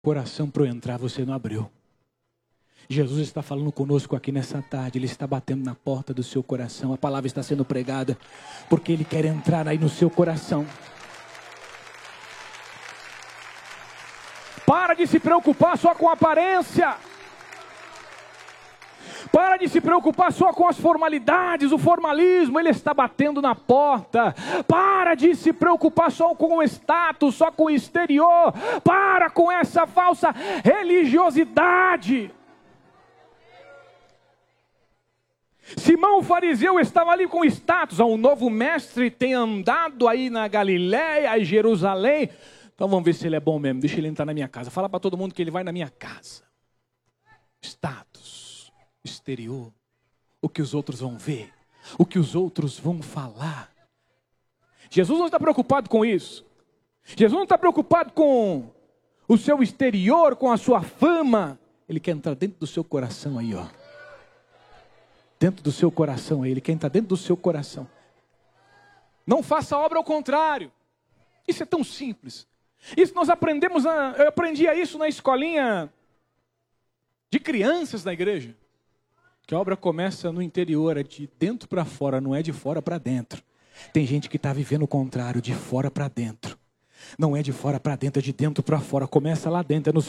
Coração para eu entrar, você não abriu. Jesus está falando conosco aqui nessa tarde. Ele está batendo na porta do seu coração. A palavra está sendo pregada, porque Ele quer entrar aí no seu coração. Para de se preocupar só com a aparência. Para de se preocupar só com as formalidades, o formalismo. Ele está batendo na porta. Para de se preocupar só com o status, só com o exterior. Para com essa falsa religiosidade. Simão o fariseu estava ali com status. Um novo mestre tem andado aí na Galiléia e Jerusalém. Então vamos ver se ele é bom mesmo. Deixa ele entrar na minha casa. Fala para todo mundo que ele vai na minha casa. Status. Exterior, o que os outros vão ver, o que os outros vão falar. Jesus não está preocupado com isso. Jesus não está preocupado com o seu exterior, com a sua fama. Ele quer entrar dentro do seu coração aí, ó. Dentro do seu coração aí, Ele quer entrar dentro do seu coração. Não faça obra ao contrário. Isso é tão simples. Isso nós aprendemos, eu aprendia isso na escolinha de crianças na igreja. Que a obra começa no interior, é de dentro para fora, não é de fora para dentro. Tem gente que está vivendo o contrário, de fora para dentro. Não é de fora para dentro, é de dentro para fora. Começa lá dentro, é no